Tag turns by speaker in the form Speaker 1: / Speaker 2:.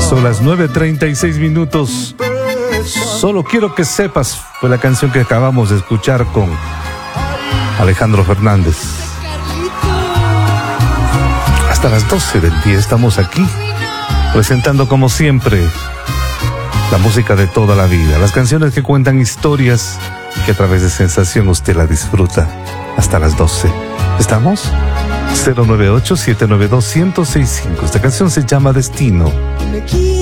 Speaker 1: Son las 9:36. Solo quiero que sepas, fue la canción que acabamos de escuchar con Alejandro Fernández. Hasta las 12 del día estamos aquí, presentando como siempre la música de toda la vida, las canciones que cuentan historias y que a través de Sensación usted la disfruta. Hasta las 12. ¿Estamos? 098-792-1065. Esta canción se llama Destino.